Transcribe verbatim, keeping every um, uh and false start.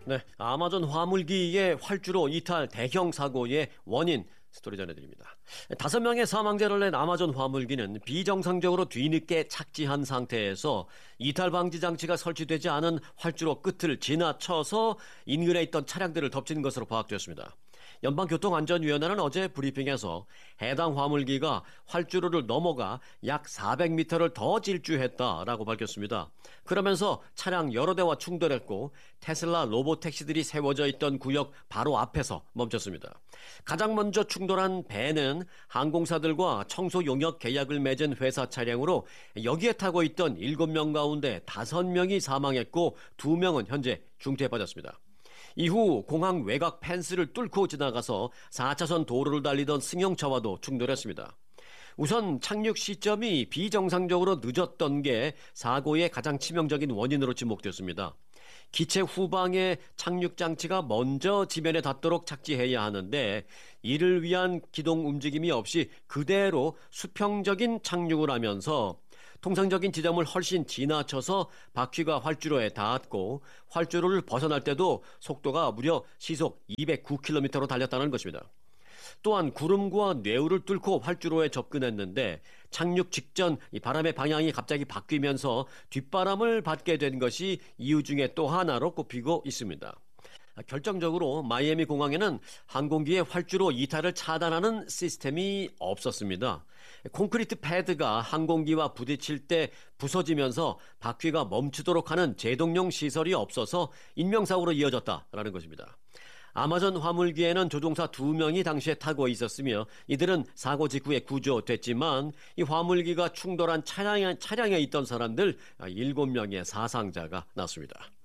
네, 아마존 화물기의 활주로 이탈 대형 사고의 원인 스토리 전해드립니다. 다섯 명의 사망자를 낸 아마존 화물기는 비정상적으로 뒤늦게 착지한 상태에서 이탈 방지 장치가 설치되지 않은 활주로 끝을 지나쳐서 인근에 있던 차량들을 덮친 것으로 파악되었습니다. 연방교통안전위원회는 어제 브리핑에서 해당 화물기가 활주로를 넘어가 약 사백 미터를 더 질주했다라고 밝혔습니다. 그러면서 차량 여러 대와 충돌했고 테슬라 로봇 택시들이 세워져 있던 구역 바로 앞에서 멈췄습니다. 가장 먼저 충돌한 배는 항공사들과 청소 용역 계약을 맺은 회사 차량으로 여기에 타고 있던 일곱 명 가운데 다섯 명이 사망했고 두 명은 현재 중태에 빠졌습니다. 이후 공항 외곽 펜스를 뚫고 지나가서 사 차선 도로를 달리던 승용차와도 충돌했습니다. 우선 착륙 시점이 비정상적으로 늦었던 게 사고의 가장 치명적인 원인으로 지목됐습니다. 기체 후방의 착륙 장치가 먼저 지면에 닿도록 착지해야 하는데 이를 위한 기동 움직임이 없이 그대로 수평적인 착륙을 하면서 통상적인 지점을 훨씬 지나쳐서 바퀴가 활주로에 닿았고 활주로를 벗어날 때도 속도가 무려 시속 이백구 킬로미터로 달렸다는 것입니다. 또한 구름과 뇌우를 뚫고 활주로에 접근했는데 착륙 직전 이 바람의 방향이 갑자기 바뀌면서 뒷바람을 받게 된 것이 이유 중에 또 하나로 꼽히고 있습니다. 결정적으로 마이애미 공항에는 항공기의 활주로 이탈을 차단하는 시스템이 없었습니다. 콘크리트 패드가 항공기와 부딪힐 때 부서지면서 바퀴가 멈추도록 하는 제동용 시설이 없어서 인명사고로 이어졌다라는 것입니다. 아마존 화물기에는 조종사 두 명이 당시에 타고 있었으며 이들은 사고 직후에 구조됐지만 이 화물기가 충돌한 차량에, 차량에 있던 사람들 일곱 명의 사상자가 났습니다.